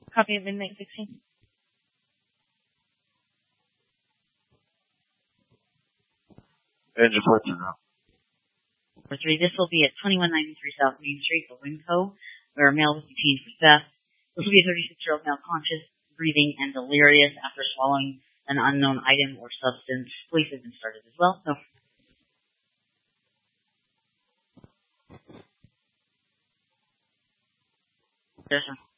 Copy of inmate 16. Engine 14 now. Number 3, this will be at 2193 South Main Street, the Winco, where a male was detained for theft. This will be a 36-year-old male conscious, breathing, and delirious after swallowing an unknown item or substance. Police have been started as well. So, yes, sir.